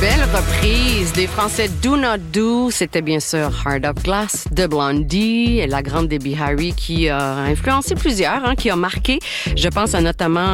Belle reprise des Français Do Not Do. C'était bien sûr Heart of Glass de Blondie et la grande Debbie Harry qui a influencé plusieurs, qui a marqué. Je pense à notamment